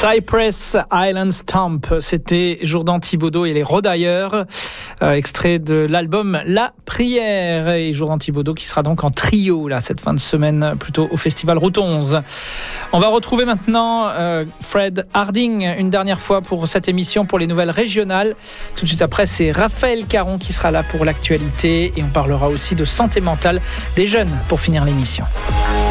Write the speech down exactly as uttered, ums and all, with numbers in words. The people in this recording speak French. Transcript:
Cypress Island Stomp, c'était Jourdan Thibaudeau et les Rodailleurs, euh, extrait de l'album La Prière. Et Jourdan Thibaudeau qui sera donc en trio là cette fin de semaine, plutôt au Festival Route onze. On va retrouver maintenant euh, Fred Harding une dernière fois pour cette émission, pour les nouvelles régionales. Tout de suite après, c'est Raphaël Caron qui sera là pour l'actualité et on parlera aussi de santé mentale des jeunes pour finir l'émission.